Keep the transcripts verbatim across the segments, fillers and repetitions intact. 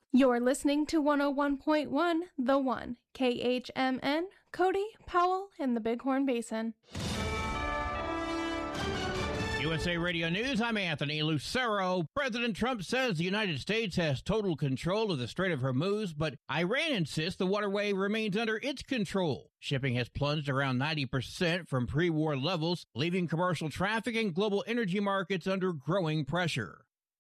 You're listening to one oh one point one, The One, K H M N, Cody, Powell, and the Bighorn Basin. U S A Radio News, I'm Anthony Lucero. President Trump says the United States has total control of the Strait of Hormuz, but Iran insists the waterway remains under its control. Shipping has plunged around ninety percent from pre-war levels, leaving commercial traffic and global energy markets under growing pressure.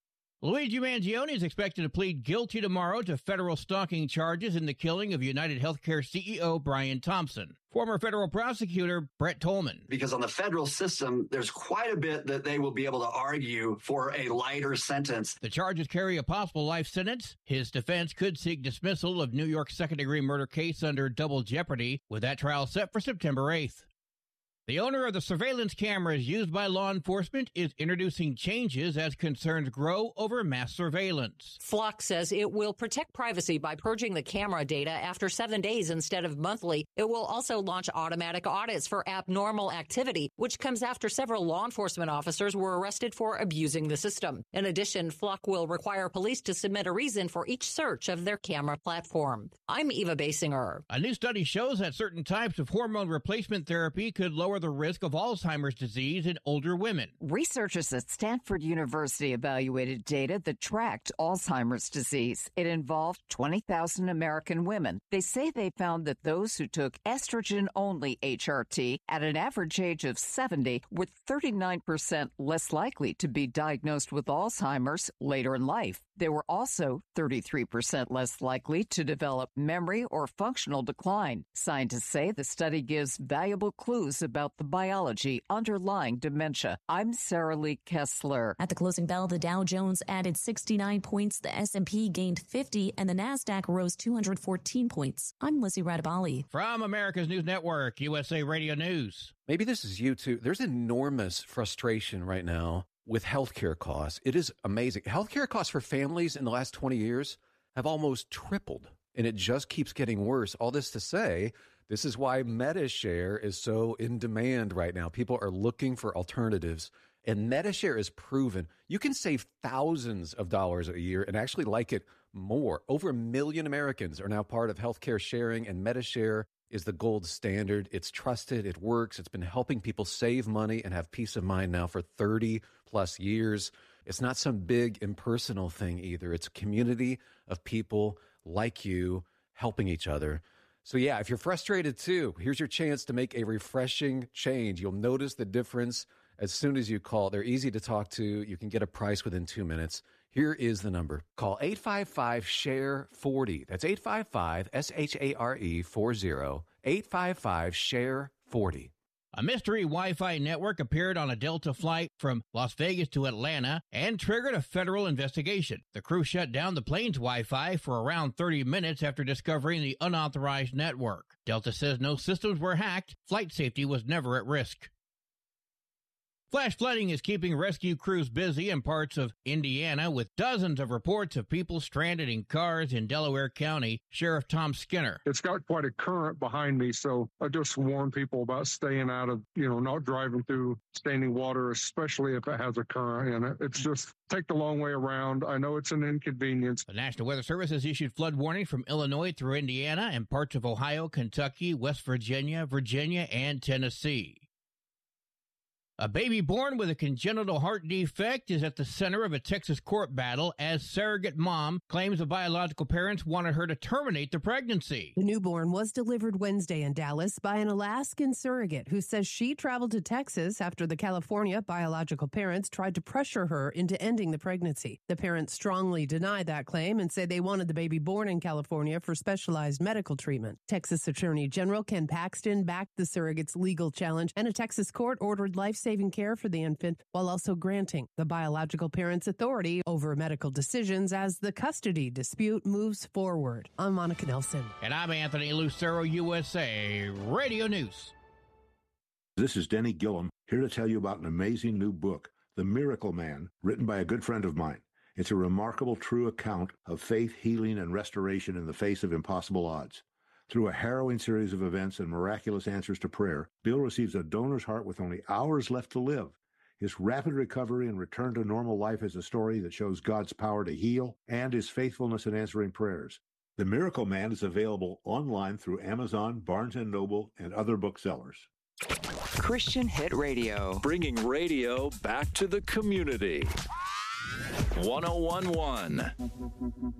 Luigi Mangione is expected to plead guilty tomorrow to federal stalking charges in the killing of United Healthcare C E O Brian Thompson. Former federal prosecutor Brett Tolman. Because on the federal system, there's quite a bit that they will be able to argue for a lighter sentence. The charges carry a possible life sentence. His defense could seek dismissal of New York's second-degree murder case under double jeopardy, with that trial set for September eighth. The owner of the surveillance cameras used by law enforcement is introducing changes as concerns grow over mass surveillance. Flock says it will protect privacy by purging the camera data after seven days instead of monthly. It will also launch automatic audits for abnormal activity, which comes after several law enforcement officers were arrested for abusing the system. In addition, Flock will require police to submit a reason for each search of their camera platform. I'm Eva Basinger. A new study shows that certain types of hormone replacement therapy could lower the risk of Alzheimer's disease in older women. Researchers at Stanford University evaluated data that tracked Alzheimer's disease. It involved twenty thousand American women. They say they found that those who took estrogen-only H R T at an average age of seventy were thirty-nine percent less likely to be diagnosed with Alzheimer's later in life. They were also thirty-three percent less likely to develop memory or functional decline. Scientists say the study gives valuable clues about the biology underlying dementia. I'm Sarah Lee Kessler. At the closing bell, the Dow Jones added sixty-nine points, the S and P gained fifty, and the NASDAQ rose two hundred fourteen points. I'm Lizzie Radabali. From America's News Network, U S A Radio News. Maybe this is you too. There's enormous frustration right now with healthcare costs. It is amazing. Healthcare costs for families in the last twenty years have almost tripled, and it just keeps getting worse. All this to say, this is why MediShare is so in demand right now. People are looking for alternatives, and MediShare is proven. You can save thousands of dollars a year and actually like it more. Over a million Americans are now part of healthcare sharing, and MediShare is the gold standard. It's trusted. It works. It's been helping people save money and have peace of mind now for thirty plus years. It's not some big impersonal thing either. It's a community of people like you helping each other. So yeah, if you're frustrated too, here's your chance to make a refreshing change. You'll notice the difference as soon as you call. They're easy to talk to. You can get a price within two minutes. Here is the number. Call eight five five, S H A R E, forty. That's eight five five, S H A R E, forty. eight five five, S H A R E, forty. A mystery Wi-Fi network appeared on a Delta flight from Las Vegas to Atlanta and triggered a federal investigation. The crew shut down the plane's Wi-Fi for around thirty minutes after discovering the unauthorized network. Delta says no systems were hacked. Flight safety was never at risk. Flash flooding is keeping rescue crews busy in parts of Indiana, with dozens of reports of people stranded in cars in Delaware County. Sheriff Tom Skinner. It's got quite a current behind me, so I just warn people about staying out of, you know, not driving through standing water, especially if it has a current in it. It's just take the long way around. I know it's an inconvenience. The National Weather Service has issued flood warnings from Illinois through Indiana and parts of Ohio, Kentucky, West Virginia, Virginia, and Tennessee. A baby born with a congenital heart defect is at the center of a Texas court battle as surrogate mom claims the biological parents wanted her to terminate the pregnancy. The newborn was delivered Wednesday in Dallas by an Alaskan surrogate who says she traveled to Texas after the California biological parents tried to pressure her into ending the pregnancy. The parents strongly deny that claim and say they wanted the baby born in California for specialized medical treatment. Texas Attorney General Ken Paxton backed the surrogate's legal challenge, and a Texas court ordered life saving care for the infant while also granting the biological parents authority over medical decisions as the custody dispute moves forward. I'm Monica Nelson. And I'm Anthony Lucero, U S A Radio News. This is Denny Gillum, here to tell you about an amazing new book, The Miracle Man, written by a good friend of mine. It's a remarkable, true account of faith, healing, and restoration in the face of impossible odds. Through a harrowing series of events and miraculous answers to prayer, Bill receives a donor's heart with only hours left to live. His rapid recovery and return to normal life is a story that shows God's power to heal and his faithfulness in answering prayers. The Miracle Man is available online through Amazon, Barnes and Noble, and other booksellers. Christian Hit Radio. Bringing radio back to the community. one oh one point one